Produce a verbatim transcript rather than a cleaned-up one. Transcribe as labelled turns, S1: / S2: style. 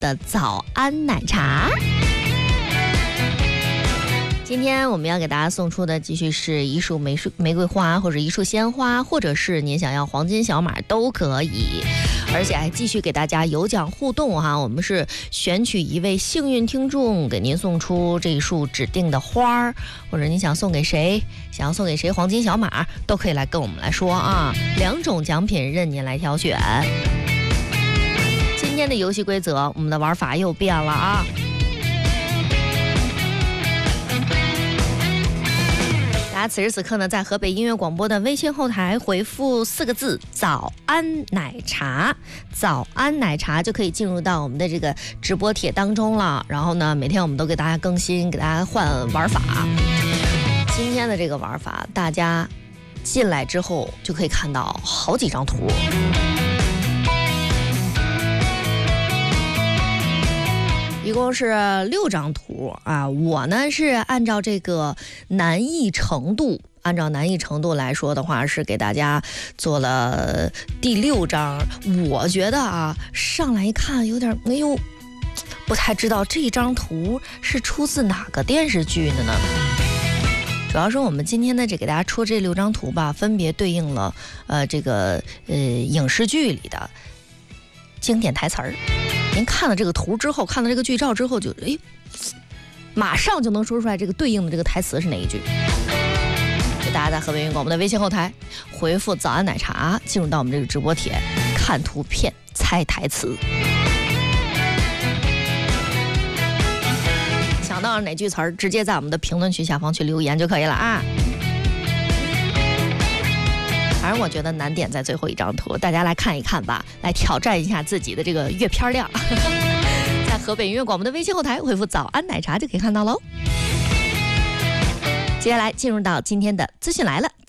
S1: 的早安奶茶。今天我们要给大家送出的继续是一束玫玫瑰花，或者一束鲜花，或者是您想要黄金小马都可以，而且还继续给大家有奖互动哈。我们是选取一位幸运听众，给您送出这一束指定的花，或者您想送给谁，想要送给谁黄金小马，都可以来跟我们来说啊。两种奖品任您来挑选。今天的游戏规则，我们的玩法又变了啊。大家此时此刻呢，在河北音乐广播的微信后台回复四个字“早安奶茶”，早安奶茶就可以进入到我们的这个直播帖当中了。然后呢，每天我们都给大家更新，给大家换玩法。今天的这个玩法，大家进来之后就可以看到好几张图。一共是六张图啊，我呢是按照这个难易程度，按照难易程度来说的话，是给大家做了第六张。我觉得啊，上来一看有点，哎呦，不太知道这张图是出自哪个电视剧的呢？主要是我们今天的这给大家出这六张图吧，分别对应了呃这个呃影视剧里的经典台词儿。您看了这个图之后，看了这个剧照之后就，就哎，马上就能说出来这个对应的这个台词是哪一句。给大家在河北音乐广播的微信后台回复“早安奶茶”，进入到我们这个直播帖，看图片猜台词。想到了哪句词儿，直接在我们的评论区下方去留言就可以了啊。反正我觉得难点在最后一张图，大家来看一看吧，来挑战一下自己的这个阅片量。在河北音乐广播的微信后台回复“早安奶茶”就可以看到喽。接下来进入到今天的资讯来了。